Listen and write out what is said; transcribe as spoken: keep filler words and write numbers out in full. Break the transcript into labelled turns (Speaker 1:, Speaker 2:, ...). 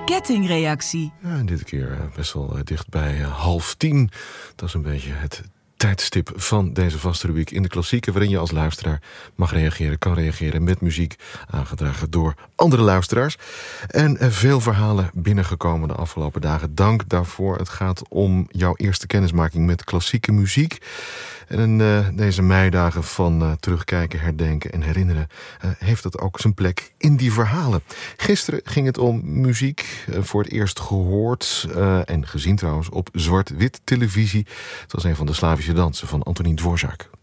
Speaker 1: kettingreactie.
Speaker 2: Ja, en dit keer uh, best wel uh, dicht bij uh, half tien. Dat is een beetje het tijdstip van deze vaste rubriek in de klassieken, waarin je als luisteraar mag reageren, kan reageren met muziek, aangedragen door andere luisteraars. En uh, veel verhalen binnengekomen de afgelopen dagen. Dank daarvoor. Het gaat om jouw eerste kennismaking met klassieke muziek. En in uh, deze meidagen van uh, terugkijken, herdenken en herinneren uh, heeft dat ook zijn plek in die verhalen. Gisteren ging het om muziek, uh, voor het eerst gehoord uh, en gezien trouwens op zwart-wit televisie. Het was een van de Slavische dansen van Antonín Dvořák.